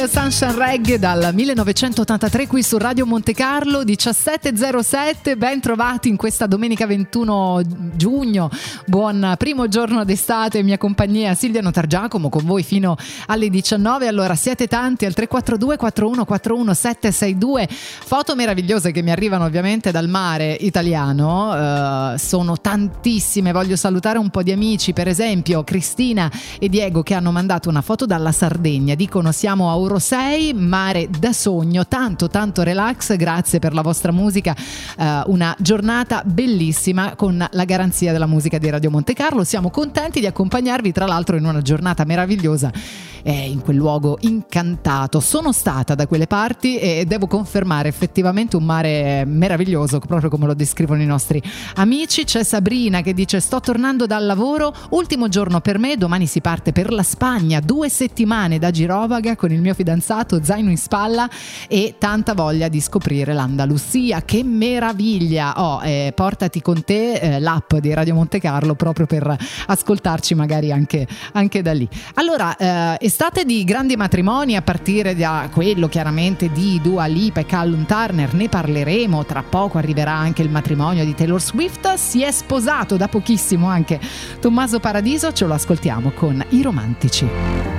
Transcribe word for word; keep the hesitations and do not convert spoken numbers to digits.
Sunshine Reggae dal millenovecentottantatré qui su Radio Monte Carlo, diciassette e zero sette. Ben trovati in questa domenica ventuno giugno. Buon primo giorno d'estate, in mia compagnia Silvia Notargiacomo con voi fino alle diciannove. Allora, siete tanti al tre quattro due quattro uno quattro uno sette sei due. Foto meravigliose che mi arrivano ovviamente dal mare italiano, uh, sono tantissime. Voglio salutare un po' di amici, per esempio Cristina e Diego, che hanno mandato una foto dalla Sardegna. Dicono: siamo a sei, mare da sogno, tanto tanto relax, grazie per la vostra musica, uh, una giornata bellissima con la garanzia della musica di Radio Monte Carlo. Siamo contenti di accompagnarvi, tra l'altro, in una giornata meravigliosa eh, in quel luogo incantato. Sono stata da quelle parti e devo confermare effettivamente un mare meraviglioso, proprio come lo descrivono i nostri amici. C'è Sabrina che dice: sto tornando dal lavoro, ultimo giorno per me, domani si parte per la Spagna, due settimane da girovaga con il mio fidanzato, zaino in spalla e tanta voglia di scoprire l'Andalusia. Che meraviglia! Oh, eh, portati con te eh, l'app di Radio Monte Carlo proprio per ascoltarci magari anche, anche da lì. Allora, eh, estate di grandi matrimoni, a partire da quello chiaramente di Dua Lipa e Callum Turner, ne parleremo tra poco. Arriverà anche il matrimonio di Taylor Swift, si è sposato da pochissimo anche Tommaso Paradiso, ce lo ascoltiamo con I Romantici.